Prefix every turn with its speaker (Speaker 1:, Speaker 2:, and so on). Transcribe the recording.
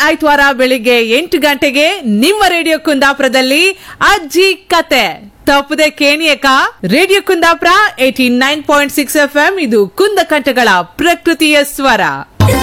Speaker 1: ಆಯ್ತವಾರ ಬೆಳಿಗ್ಗೆ 8 ಗಂಟೆಗೆ ನಿಮ್ಮ ರೇಡಿಯೋ ಕುಂದಾಪುರದಲ್ಲಿ ಅಜ್ಜಿ ಕತೆ ತಪ್ಪದೆ ಕೇಣಿಯಕ. ರೇಡಿಯೋ ಕುಂದಾಪುರ 89.6 FM, ಇದು ಕುಂದಕಂಠಗಳ ಪ್ರಕೃತಿಯ ಸ್ವರ.